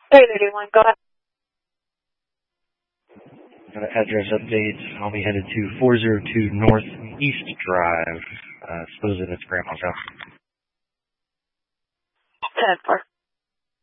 3031, go ahead. Got an address update. I'll be headed to 402 North East Drive. Supposing it's Grandma's house. 10-4.